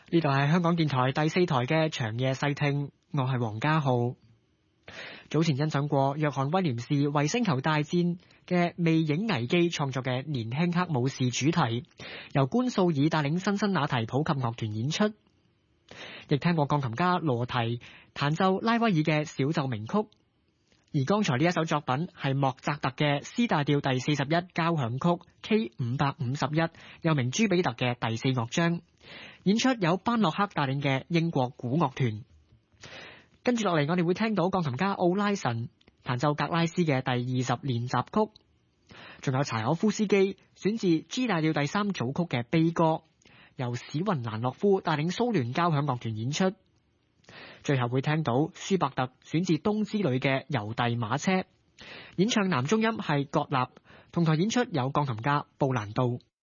呢度係香港電台第4台嘅長夜細聽，我係黃家浩。早前欣賞過約翰威廉士為星球大戰嘅魅影危機創作嘅年輕黑武士主題，由官素爾帶領辛辛那提普及樂團演出，亦聽過鋼琴家羅提彈奏拉威爾嘅小奏鳴曲。而剛才呢一首作品係莫扎特嘅 C 大調第41交響曲 K551，又名朱比特嘅第4樂章。演出有班諾克帶領嘅英國古樂團。跟住落嚟，我哋會聽到鋼琴家奧拉神彈奏格拉斯嘅第20練習曲，仲有柴可夫斯基選自 G 大調第3組曲嘅悲歌，由史雲蘭諾夫帶領蘇聯交響樂團演出。最後會聽到舒伯特選自冬之旅嘅郵遞馬車，演唱男中音係葛納，同台演出有鋼琴家布蘭道。